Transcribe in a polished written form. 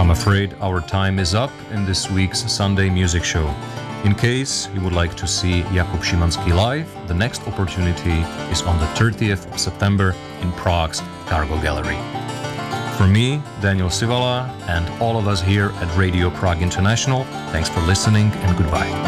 I'm afraid our time is up in this week's Sunday Music Show. In case you would like to see Jakub Szymanski live, the next opportunity is on the 30th of September in Prague's Cargo Gallery. For me, Daniel Sivala, and all of us here at Radio Prague International, thanks for listening and goodbye.